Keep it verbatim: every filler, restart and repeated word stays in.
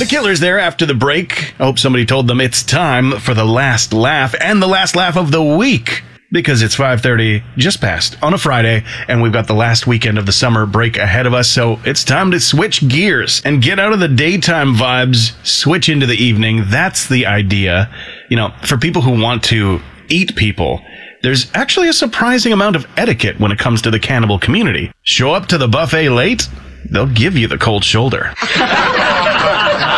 the Killers there after the break. I hope somebody told them it's time for the last laugh and the last laugh of the week. Because it's five thirty, just past, on a Friday, and we've got the last weekend of the summer break ahead of us, so it's time to switch gears and get out of the daytime vibes, switch into the evening. That's the idea. You know, for people who want to eat people, there's actually a surprising amount of etiquette when it comes to the cannibal community. Show up to the buffet late, they'll give you the cold shoulder.